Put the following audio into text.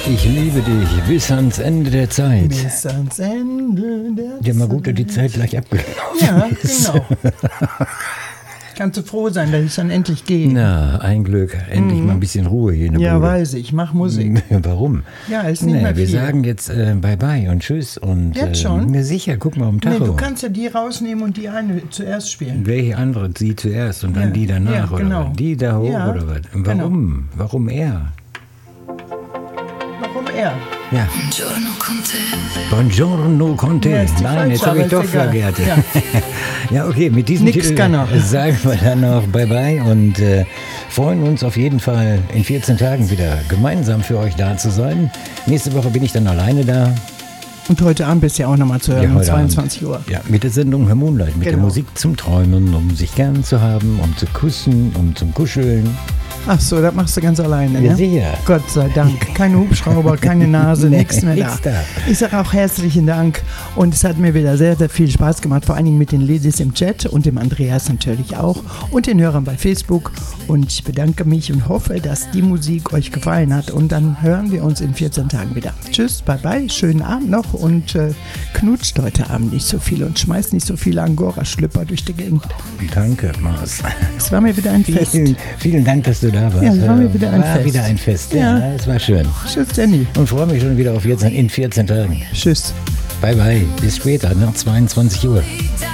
Ich liebe dich bis ans Ende der Zeit. Bis ans Ende der Zeit. Ja, mal gut, dass die Zeit gleich abgelaufen Ja, ist. genau. Kannst du froh sein, dass ich dann endlich gehe. Na, ein Glück. Endlich mal ein bisschen Ruhe hier in der Ja, Bude. weiß ich. Mach Musik. Warum? Ja, ist nicht mehr Wir viel. sagen jetzt Bye-bye und Tschüss. Und, Jetzt schon? Ja, sicher, guck mal um Nee, Tacho. du kannst ja die rausnehmen und die eine zuerst spielen. Welche andere? Sie zuerst und dann Ja, die danach, ja, oder genau. was? Die da hoch, Ja, oder was? Warum? genau. Warum er? Warum er? Ja. Buongiorno Conte. Buongiorno Conte. Ja, ist die Nein, jetzt falsche, habe ich aber doch ist egal. verkehrt. Ja. Ja, okay, mit diesem Nix Titel kann er. sagen wir dann noch Bye-bye und freuen uns auf jeden Fall in 14 Tagen wieder gemeinsam für euch da zu sein. Nächste Woche bin ich dann alleine da. Und heute Abend bist du ja auch nochmal zu hören, um heute 22 Uhr. Ja, mit der Sendung Herr Moonlight, mit der Genau. Musik zum Träumen, um sich gern zu haben, um zu kussen, um zum Kuscheln. Ach so, das machst du ganz alleine, Ja, ne? sicher. Gott sei Dank. Keine Hubschrauber, keine Nase, Nee, nichts mehr nix da. da. Ich sage auch herzlichen Dank und es hat mir wieder sehr, sehr viel Spaß gemacht, vor allen Dingen mit den Ladies im Chat und dem Andreas natürlich auch und den Hörern bei Facebook. Und ich bedanke mich und hoffe, dass die Musik euch gefallen hat und dann hören wir uns in 14 Tagen wieder. Tschüss, bye bye, schönen Abend noch und knutscht heute Abend nicht so viel und schmeißt nicht so viele Angora-Schlüpper durch die Gegend. Danke, Mars. Es war mir wieder ein Fest. Vielen Dank, dass du da warst. Ja, es war mir wieder ein war Fest. wieder ein Fest. Ja. Ja, es war schön. Tschüss, Danny. Und freue mich schon wieder auf jetzt in 14 Tagen. Tschüss. Bye bye. Bis später, nach 22 Uhr.